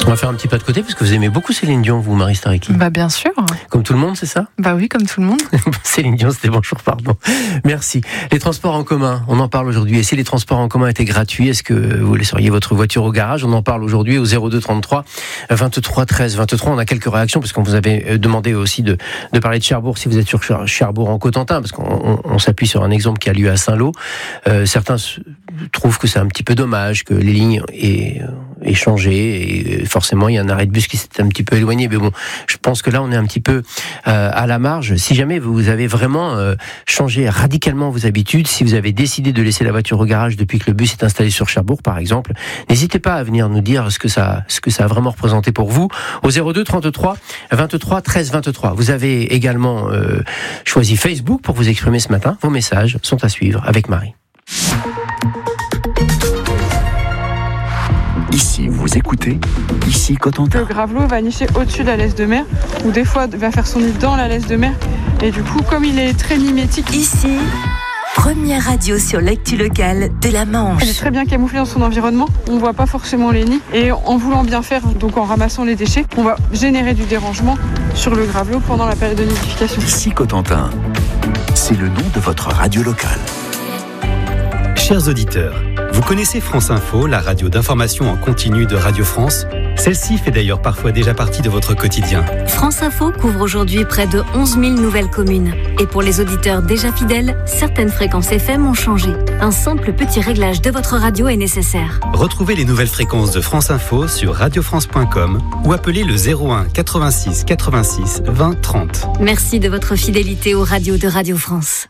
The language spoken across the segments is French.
On va faire un petit pas de côté parce que vous aimez beaucoup Céline Dion, vous, Marie Staricki. Bah bien sûr. Comme tout le monde, c'est ça ? Bah oui, comme tout le monde. Céline Dion, c'était bonjour, pardon. Merci. Les transports en commun, on en parle aujourd'hui. Et si les transports en commun étaient gratuits, est-ce que vous laisseriez votre voiture au garage ? On en parle aujourd'hui au 02 33 23 13 23. On a quelques réactions parce qu'on vous avait demandé aussi de parler de Cherbourg, si vous êtes sur Cherbourg en Cotentin, parce qu'on s'appuie sur un exemple qui a lieu à Saint-Lô. Certains trouvent que c'est un petit peu dommage que les lignes aient changé et forcément il y a un arrêt de bus qui s'est un petit peu éloigné, mais bon, je pense que là on est un petit peu à la marge. Si jamais vous avez vraiment changé radicalement vos habitudes, si vous avez décidé de laisser la voiture au garage depuis que le bus est installé sur Cherbourg par exemple, n'hésitez pas à venir nous dire ce que ça a vraiment représenté pour vous au 02 33 23 13 23. Vous avez également choisi Facebook pour vous exprimer ce matin. Vos messages sont à suivre avec Marie. Ici, vous écoutez, ici Cotentin. Le gravelot va nicher au-dessus de la laisse de mer, ou des fois va faire son nid dans la laisse de mer. Et du coup, comme il est très mimétique... Ici, première radio sur l'actu locale de la Manche. Elle est très bien camouflée dans son environnement, on ne voit pas forcément les nids. Et en voulant bien faire, donc en ramassant les déchets, on va générer du dérangement sur le gravelot pendant la période de nidification. Ici Cotentin, c'est le nom de votre radio locale. Chers auditeurs, vous connaissez France Info, la radio d'information en continu de Radio France ? Celle-ci fait d'ailleurs parfois déjà partie de votre quotidien. France Info couvre aujourd'hui près de 11 000 nouvelles communes. Et pour les auditeurs déjà fidèles, certaines fréquences FM ont changé. Un simple petit réglage de votre radio est nécessaire. Retrouvez les nouvelles fréquences de France Info sur radiofrance.com ou appelez le 01 86 86 20 30. Merci de votre fidélité aux radios de Radio France.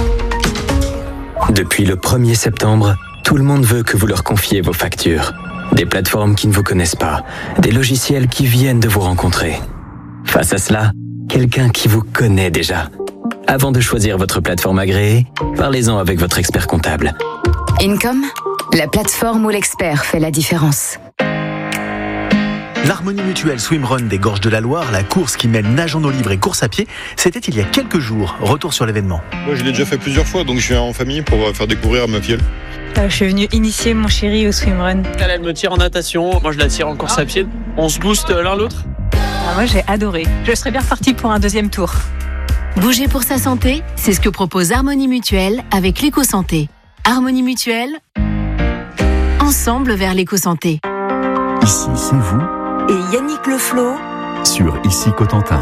Depuis le 1er septembre, tout le monde veut que vous leur confiez vos factures. Des plateformes qui ne vous connaissent pas, des logiciels qui viennent de vous rencontrer. Face à cela, quelqu'un qui vous connaît déjà. Avant de choisir votre plateforme agréée, parlez-en avec votre expert comptable. Income, la plateforme où l'expert fait la différence. L'Harmonie Mutuelle Swimrun des Gorges de la Loire, la course qui mêle nage en eau libre et course à pied, c'était il y a quelques jours. Retour sur l'événement. Moi, je l'ai déjà fait plusieurs fois, donc je viens en famille pour faire découvrir à ma filleule. Je suis venue initier mon chéri au swimrun. Elle me tire en natation, moi je la tire en course à pied. On se booste l'un l'autre. Moi j'ai adoré. Je serais bien repartie pour un deuxième tour. Bouger pour sa santé, c'est ce que propose Harmonie Mutuelle avec l'éco-santé. Harmonie Mutuelle, ensemble vers l'éco-santé. Ici, c'est vous. Et Yannick Le Flot sur Ici Cotentin.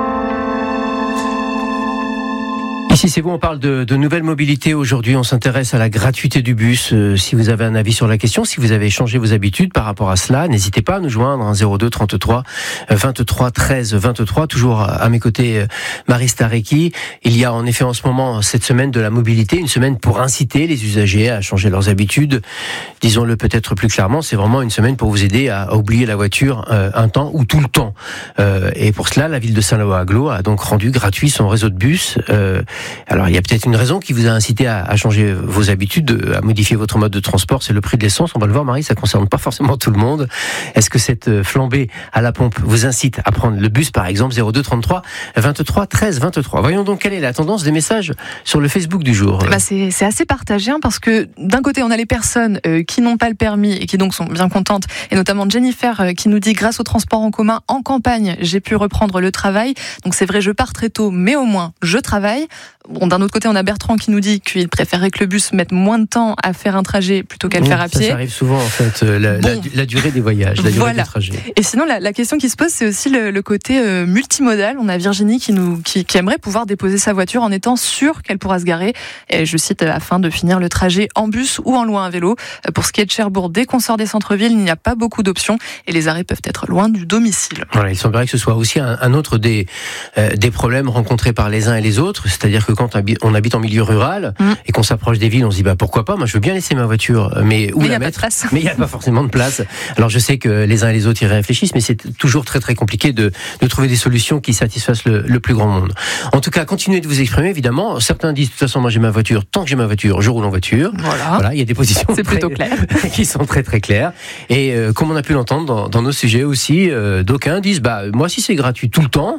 Ici c'est vous, on parle de nouvelles mobilités. Aujourd'hui, on s'intéresse à la gratuité du bus. Si vous avez un avis sur la question, si vous avez changé vos habitudes par rapport à cela, n'hésitez pas à nous joindre, 02 33 23 13 23. Toujours à mes côtés, Marie Staricki. Il y a en effet en ce moment, cette semaine de la mobilité, une semaine pour inciter les usagers à changer leurs habitudes. Disons-le peut-être plus clairement, c'est vraiment une semaine pour vous aider à oublier la voiture un temps ou tout le temps. Et pour cela, la ville de Saint-Lô-Aglo a donc rendu gratuit son réseau de bus. Alors, il y a peut-être une raison qui vous a incité à changer vos habitudes, à modifier votre mode de transport, c'est le prix de l'essence. On va le voir, Marie, ça concerne pas forcément tout le monde. Est-ce que cette flambée à la pompe vous incite à prendre le bus, par exemple, 02 33 23 13 23? Voyons donc quelle est la tendance des messages sur le Facebook du jour. C'est assez partagé, parce que d'un côté, on a les personnes qui n'ont pas le permis et qui donc sont bien contentes, et notamment Jennifer qui nous dit: grâce au transport en commun en campagne, j'ai pu reprendre le travail. Donc c'est vrai, je pars très tôt, mais au moins je travaille. Bon, d'un autre côté, on a Bertrand qui nous dit qu'il préférerait que le bus mette moins de temps à faire un trajet plutôt qu'à le faire à pied. Ça arrive souvent, en fait, la durée des voyages, la durée des trajets. Et sinon, la question qui se pose, c'est aussi le côté multimodal. On a Virginie qui aimerait pouvoir déposer sa voiture en étant sûre qu'elle pourra se garer. Et je cite, afin de finir le trajet en bus ou en loin à vélo. Pour ce qui est de Cherbourg, dès qu'on sort des centres-villes, il n'y a pas beaucoup d'options et les arrêts peuvent être loin du domicile. Voilà, il semblerait que ce soit aussi un autre des problèmes rencontrés par les uns et les autres. C'est-à-dire que quand on habite en milieu rural et qu'on s'approche des villes, on se dit pourquoi pas, moi je veux bien laisser ma voiture, mais où la mettre? Mais il n'y a pas forcément de place. Alors je sais que les uns et les autres y réfléchissent, mais c'est toujours très très compliqué de trouver des solutions qui satisfassent le plus grand monde. En tout cas, continuez de vous exprimer, évidemment. Certains disent, de toute façon, moi j'ai ma voiture, tant que j'ai ma voiture, je roule en voiture. Voilà, il y a des positions plutôt clair. qui sont très très claires. Et comme on a pu l'entendre dans nos sujets aussi, d'aucuns disent, moi si c'est gratuit tout le temps,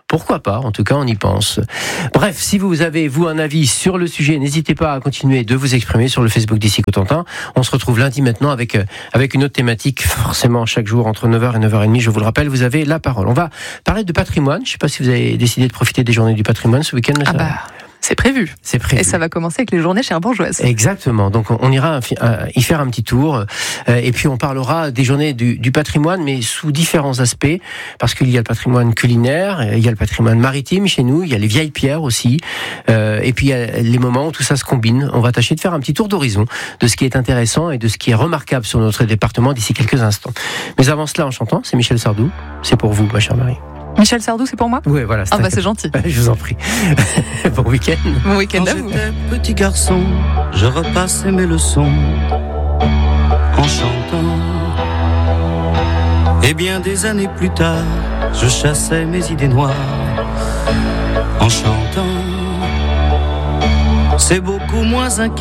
Pourquoi pas? En tout cas, on y pense. Bref, si vous avez, vous, un avis sur le sujet, n'hésitez pas à continuer de vous exprimer sur le Facebook d'Ici Cotentin. On se retrouve lundi maintenant avec une autre thématique, forcément chaque jour entre 9h et 9h30. Je vous le rappelle, vous avez la parole. On va parler de patrimoine. Je ne sais pas si vous avez décidé de profiter des journées du patrimoine ce week-end. C'est prévu. C'est prévu. Et ça va commencer avec les journées Cherbourgeoises. Exactement. Donc on ira y faire un petit tour. Et puis on parlera des journées du patrimoine, mais sous différents aspects. Parce qu'il y a le patrimoine culinaire, il y a le patrimoine maritime chez nous, il y a les vieilles pierres aussi. Et puis il y a les moments où tout ça se combine. On va tâcher de faire un petit tour d'horizon de ce qui est intéressant et de ce qui est remarquable sur notre département d'ici quelques instants. Mais avant cela, en chantant, c'est Michel Sardou. C'est pour vous, ma chère Marie. Michel Sardou, c'est pour moi? Oui, voilà. C'est gentil. Je vous en prie. Bon week-end. Bon week-end à vous. Quand j'étais petit garçon, je repassais mes leçons en chantant. Et bien des années plus tard, je chassais mes idées noires en chantant. C'est beaucoup moins inquiétant.